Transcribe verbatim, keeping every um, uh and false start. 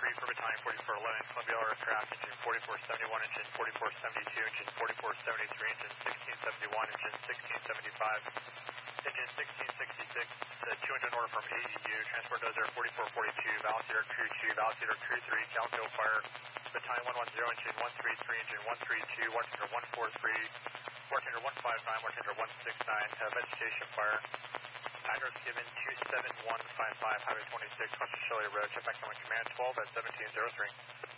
three for battalion forty-four eleven, Columbia aircraft, engine forty-four seventy-one, engine forty-four seventy-two, engine forty-four seventy-three, engine sixteen seventy-one, engine sixteen seventy-five, engine sixteen sixty-six, uh, two hundred order from A E U, transport dozer forty-four forty-two, Valseator Crew two, Valseator Crew three, Calico Fire, battalion one ten, engine one thirty-three, engine one thirty-two, Washington one forty-three, Washington one fifty-nine, Washington one sixty-nine, uh, vegetation fire. Address given two seven one five five, Highway twenty-six, Washington Shelley Road, check back on command twelve at seventeen oh three.